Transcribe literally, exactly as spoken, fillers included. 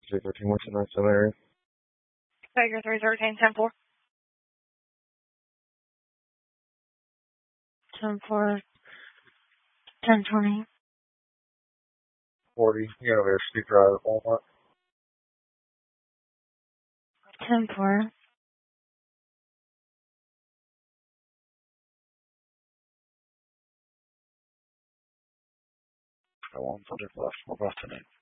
three thirteen, what's the next area? Tiger three thirteen, ten four. ten four. ten twenty. forty, you know, there's Street Drive at Walmart. ten four. I want to left. What about tonight?